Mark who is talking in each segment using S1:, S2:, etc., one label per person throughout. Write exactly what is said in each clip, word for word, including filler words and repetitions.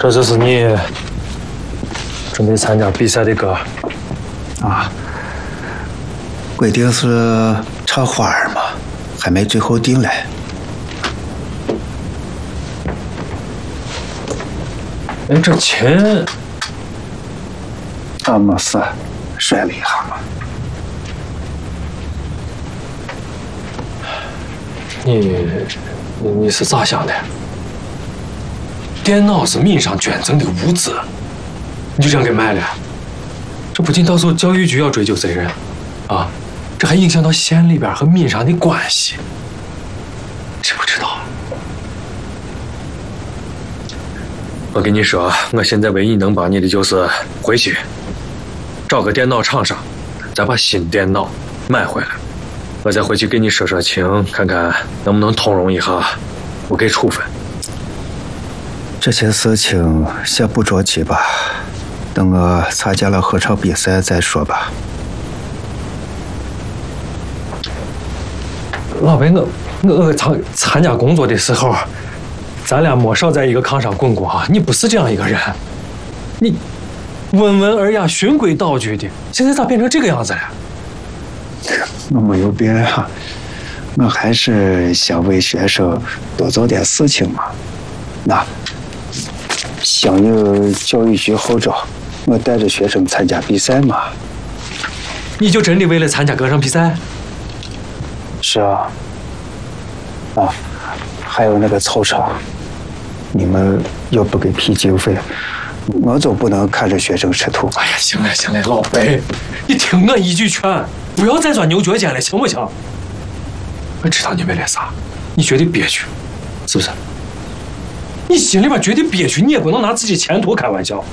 S1: 这就是你准备参加比赛的歌
S2: 啊？规定是唱花儿嘛，还没最后定嘞。
S1: 哎，这琴
S2: 啊，没事，摔了一下嘛。
S1: 你你你是咋想的？电脑是民上捐赠的物资，你就这样给卖了？这不仅到时候教育局要追究责任，啊，这还影响到县里边和民上的关系，知不知道？我跟你说，我现在唯一能帮你的就是回去找个电脑厂商，再把新电脑买回来，我再回去给你说说情，看看能不能通融一下，我给处分。
S2: 这些事情先不着急吧，等我参加了合唱比赛再说吧。
S1: 老白，我我参参加工作的时候，咱俩没少在一个炕上滚过啊！你不是这样一个人，你温文尔雅、循规蹈矩的，现在咋变成这个样子了？
S2: 我没有变啊，我还是想为学生多做点事情嘛。那响应教育局号召，我带着学生参加比赛嘛。
S1: 你就真的为了参加歌唱比赛？
S2: 是啊。啊，还有那个操场，你们要不给批经费，我总不能看着学生吃土。
S1: 哎呀，行了行了，老白，你听我一句劝，不要再钻牛角尖了，行不行？我知道你为了啥，你觉得憋屈，是不是？你心里边觉得憋屈，你也不能拿自己前途开玩笑。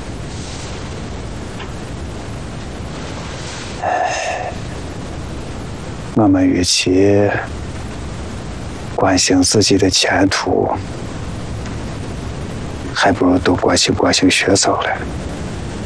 S2: 我们与其关心自己的前途，还不如多关心关心学生嘞。